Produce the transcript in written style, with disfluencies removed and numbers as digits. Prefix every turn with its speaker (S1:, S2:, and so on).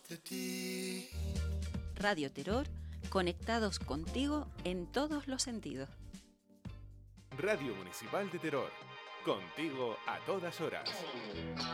S1: de ti.
S2: Radio Terror, conectados contigo en todos los sentidos.
S3: Radio Municipal de Terror, contigo a todas horas.